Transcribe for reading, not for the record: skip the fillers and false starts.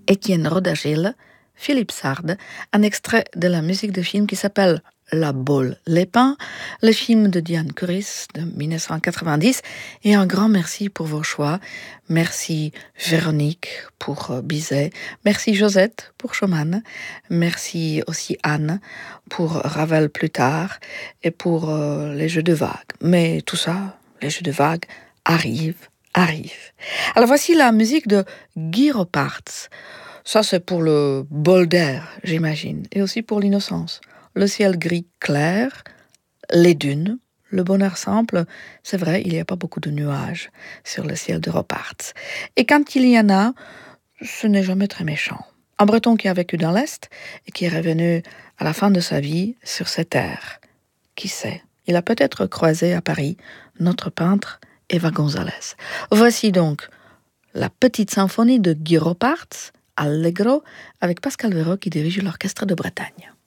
Étienne Rodagil, Philippe Sard, un extrait de la musique de film qui s'appelle La Baule les Pins, le film de Diane Curis de 1990. Et un grand merci pour vos choix. Merci Véronique pour Bizet. Merci Josette pour Schumann. Merci aussi Anne pour Ravel plus tard et pour les jeux de vagues. Mais tout ça, les jeux de vagues arrivent. Alors voici la musique de Guy Roparts. Ça c'est pour le bol d'air, j'imagine, et aussi pour l'innocence. Le ciel gris clair, les dunes, le bonheur simple. C'est vrai, il n'y a pas beaucoup de nuages sur le ciel de Roparts. Et quand il y en a, ce n'est jamais très méchant. Un Breton qui a vécu dans l'Est et qui est revenu à la fin de sa vie sur cette terre. Qui sait? Il a peut-être croisé à Paris notre peintre Eva González. Voici donc la petite symphonie de Guy Roparts, Allegro, avec Pascal Véro qui dirige l'orchestre de Bretagne.